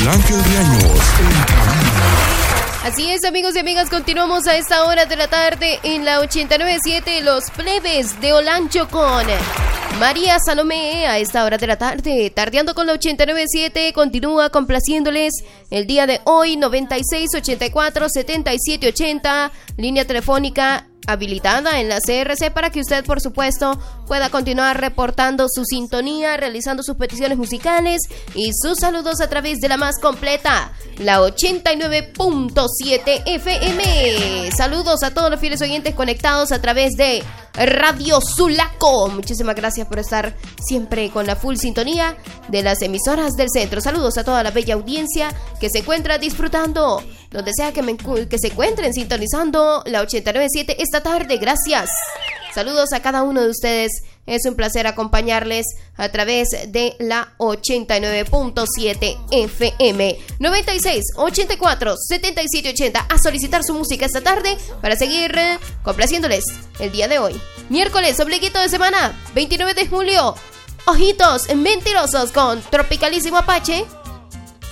Miguel Ángel Riaños, en cabina. Así es, amigos y amigas, continuamos a esta hora de la tarde en la 89.7, Los Plebes de Olancho con María Salomé. A esta hora de la tarde, tardeando con la 89.7, continúa complaciéndoles el día de hoy. 9684-7780, línea telefónica habilitada en la CRC para que usted, por supuesto, pueda continuar reportando su sintonía, realizando sus peticiones musicales y sus saludos a través de la más completa, la 89.7 FM. Saludos a todos los fieles oyentes conectados a través de Radio Sulaco. Muchísimas gracias por estar siempre con la full sintonía de las emisoras del centro. Saludos a toda la bella audiencia que se encuentra disfrutando donde sea que se encuentren sintonizando la 89.7 esta tarde. Gracias. Saludos a cada uno de ustedes. Es un placer acompañarles a través de la 89.7 FM. 9684-7780. A solicitar su música esta tarde para seguir complaciéndoles el día de hoy. Miércoles, ombliguito de semana, 29 de julio. Ojitos mentirosos con Tropicalísimo Apache.